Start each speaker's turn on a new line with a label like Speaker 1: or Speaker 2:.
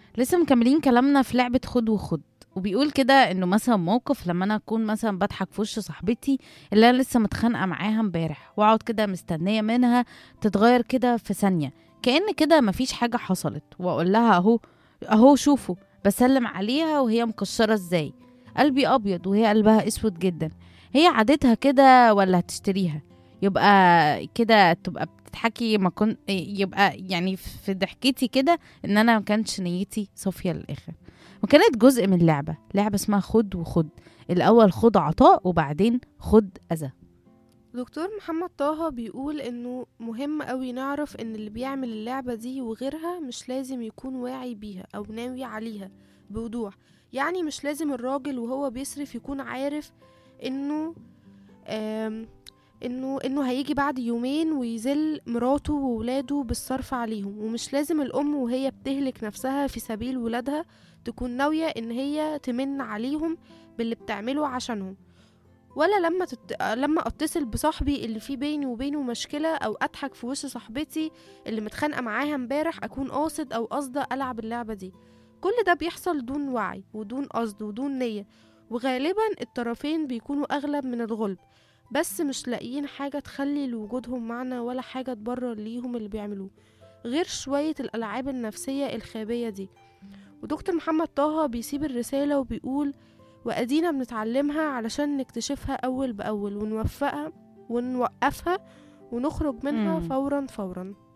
Speaker 1: لسه مكملين كلامنا في لعبة خد وخد. وبيقول كده انه مثلا موقف لما انا اكون مثلا بضحك في وش صاحبتي اللي انا لسه متخانقه معاها امبارح، واقعد كده مستنيه منها تتغير كده في ثانيه، كأن كده مفيش حاجه حصلت، واقول لها اهو اهو شوفوا بسلم عليها وهي مكشره ازاي، قلبي ابيض وهي قلبها اسود جدا. هي عادتها كده ولا هتشتريها؟ يبقى كده تبقى بتضحكي ما كنت، يبقى يعني في ضحكتي كده ان انا ما كانتش نيتي صافيه للاخر. وكانت جزء من لعبه اسمها خد وخد. الاول خد عطاء وبعدين خد اذى.
Speaker 2: دكتور محمد طه بيقول انه مهم قوي نعرف ان اللي بيعمل اللعبة دي وغيرها مش لازم يكون واعي بيها او ناوي عليها بوضوح. يعني مش لازم الراجل وهو بيصرف يكون عارف انه آم، انه هيجي بعد يومين ويذل مراته وولاده بالصرف عليهم، ومش لازم الام وهي بتهلك نفسها في سبيل ولادها تكون ناوية ان هي تمن عليهم باللي بتعمله عشانهم. ولا لما اتصل بصاحبي اللي في بيني وبينه مشكلة او اضحك في وش صاحبتي اللي متخانقة معاها امبارح اكون قاصد او قاصدة العب اللعبة دي. كل ده بيحصل دون وعي ودون قصد ودون نية، وغالبا الطرفين بيكونوا اغلب من الغلب، بس مش لاقيين حاجة تخلي لوجودهم معنى ولا حاجة تبرر ليهم اللي بيعملوه غير شوية الألعاب النفسية الخابية دي. ودكتور محمد طه بيسيب الرسالة وبيقول: وأدينا بنتعلمها علشان نكتشفها أول بأول ونوفقها ونوقفها ونخرج منها
Speaker 1: مم.
Speaker 2: فورا فورا.